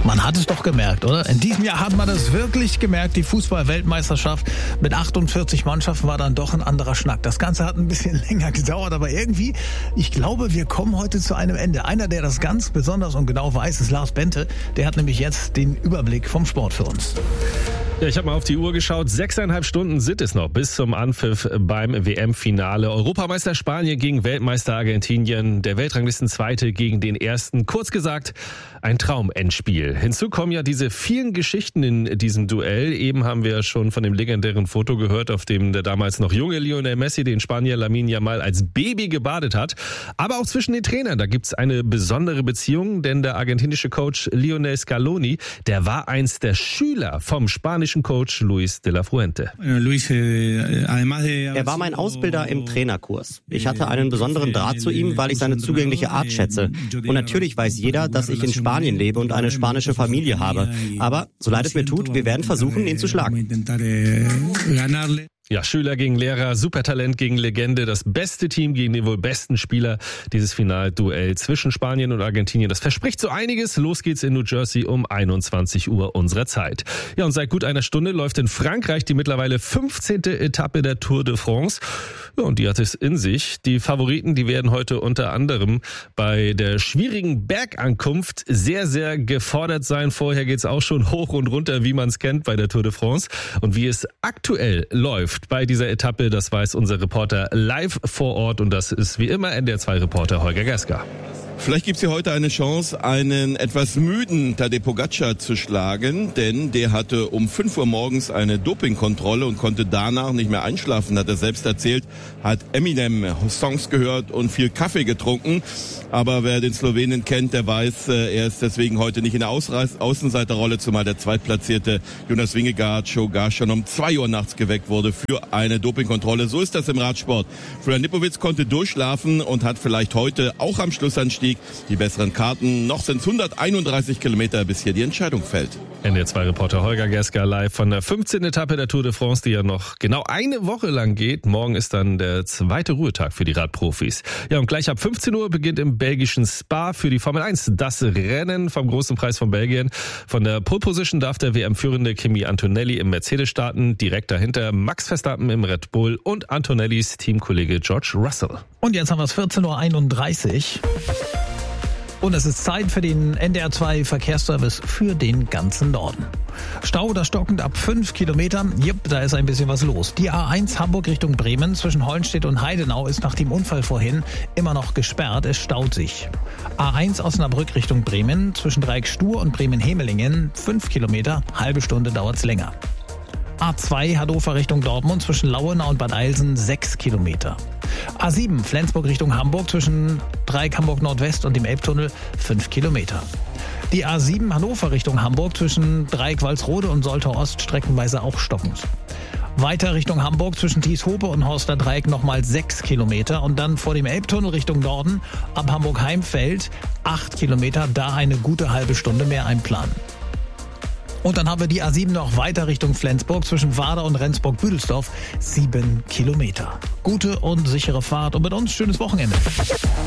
Man hat es doch gemerkt, oder? In diesem Jahr hat man es wirklich gemerkt. Die Fußball-Weltmeisterschaft mit 48 Mannschaften war dann doch ein anderer Schnack. Das Ganze hat ein bisschen länger gedauert, aber irgendwie, ich glaube, wir kommen heute zu einem Ende. Einer, der das ganz besonders und genau weiß, ist Lars Bente. Der hat nämlich jetzt den Überblick vom Sport für uns. Ja, ich habe mal auf die Uhr geschaut. 6,5 Stunden sind es noch bis zum Anpfiff beim WM-Finale. Europameister Spanien gegen Weltmeister Argentinien. Der Weltranglistenzweite gegen den Ersten. Kurz gesagt, ein Traumendspiel. Hinzu kommen ja diese vielen Geschichten in diesem Duell. Eben haben wir schon von dem legendären Foto gehört, auf dem der damals noch junge Lionel Messi den Spanier Lamine Yamal als Baby gebadet hat. Aber auch zwischen den Trainern, da gibt's eine besondere Beziehung, denn der argentinische Coach Lionel Scaloni, der war einst der Schüler vom spanischen Coach Luis de la Fuente. Er war mein Ausbilder im Trainerkurs. Ich hatte einen besonderen Draht zu ihm, weil ich seine zugängliche Art schätze. Und natürlich weiß jeder, dass ich in Spanien lebe und eine spanische Familie habe. Aber, so leid es mir tut, wir werden versuchen, ihn zu schlagen. Ja, Schüler gegen Lehrer, Supertalent gegen Legende, das beste Team gegen den wohl besten Spieler. Dieses Finalduell zwischen Spanien und Argentinien, das verspricht so einiges. Los geht's in New Jersey um 21 Uhr unserer Zeit. Ja, und seit gut einer Stunde läuft in Frankreich die mittlerweile 15. Etappe der Tour de France. Ja, und die hat es in sich. Die Favoriten, die werden heute unter anderem bei der schwierigen Bergankunft sehr, sehr gefordert sein. Vorher geht's auch schon hoch und runter, wie man es kennt bei der Tour de France. Und wie es aktuell läuft bei dieser Etappe, das weiß unser Reporter live vor Ort, und das ist wie immer NDR2-Reporter Holger Geska. Vielleicht gibt's hier heute eine Chance, einen etwas müden Tadej Pogačar zu schlagen, denn der hatte um 5 Uhr morgens eine Dopingkontrolle und konnte danach nicht mehr einschlafen, hat er selbst erzählt, hat Eminem-Songs gehört und viel Kaffee getrunken. Aber wer den Slowenen kennt, der weiß, er ist deswegen heute nicht in der Außenseiterrolle, zumal der zweitplatzierte Jonas Vingegaard schon um 2 Uhr nachts geweckt wurde für eine Dopingkontrolle. So ist das im Radsport. Florian Lipowitz konnte durchschlafen und hat vielleicht heute auch am Schlussanstieg die besseren Karten. Noch sind es 131 Kilometer, bis hier die Entscheidung fällt. NDR2-Reporter Holger Geska live von der 15. Etappe der Tour de France, die ja noch genau eine Woche lang geht. Morgen ist dann der zweite Ruhetag für die Radprofis. Ja, und gleich ab 15 Uhr beginnt im belgischen Spa für die Formel 1 das Rennen vom Großen Preis von Belgien. Von der Pole Position darf der WM-führende Kimi Antonelli im Mercedes starten. Direkt dahinter Max Verstappen im Red Bull und Antonellis Teamkollege George Russell. Und jetzt haben wir es 14.31 Uhr. Und es ist Zeit für den NDR2 Verkehrsservice für den ganzen Norden. Stau oder stockend ab 5 Kilometern. Jupp, da ist ein bisschen was los. Die A1 Hamburg Richtung Bremen zwischen Hollenstedt und Heidenau ist nach dem Unfall vorhin immer noch gesperrt. Es staut sich. A1 Osnabrück Richtung Bremen zwischen Dreieck-Stur und Bremen-Hemelingen 5 Kilometer. Halbe Stunde dauert's länger. A2 Hannover Richtung Dortmund zwischen Lauenau und Bad Eilsen 6 Kilometer. A7 Flensburg Richtung Hamburg zwischen Dreieck Hamburg Nordwest und dem Elbtunnel 5 Kilometer. Die A7 Hannover Richtung Hamburg zwischen Dreieck Walsrode und Soltau Ost streckenweise auch stockend. Weiter Richtung Hamburg zwischen Thieshope und Horster Dreieck nochmal 6 Kilometer und dann vor dem Elbtunnel Richtung Norden ab Hamburg-Heimfeld 8 Kilometer, da eine gute halbe Stunde mehr einplanen. Und dann haben wir die A7 noch weiter Richtung Flensburg zwischen Wader und Rendsburg-Büdelsdorf 7 Kilometer. Gute und sichere Fahrt und mit uns schönes Wochenende.